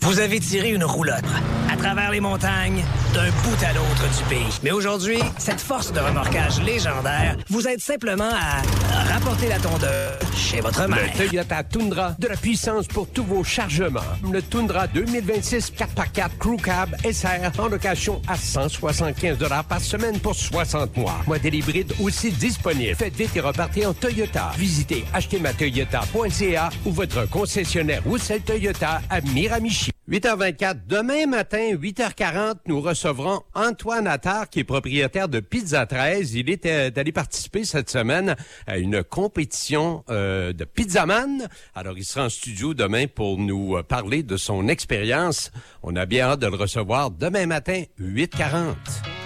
Vous avez tiré une roulotte à travers les montagnes, d'un bout à l'autre du pays. Mais aujourd'hui, cette force de remorquage légendaire vous aide simplement à rapporter la tondeuse chez votre mère. Le Toyota Tundra, de la puissance pour tous vos chargements. Le Tundra 2026 4x4 Crew Cab SR en location à 175 $ par semaine pour 60 mois. Modèle hybride aussi disponible. Faites vite et repartez en Toyota. Visitez achetezmatoyota.ca ou votre concessionnaire Roussel Toyota à Miramichi. 8h24. Demain matin, 8h40, nous recevrons Antoine Attard, qui est propriétaire de Pizza 13. Il est allé participer cette semaine à une compétition de Pizzaman. Alors, il sera en studio demain pour nous parler de son expérience. On a bien hâte de le recevoir demain matin, 8h40.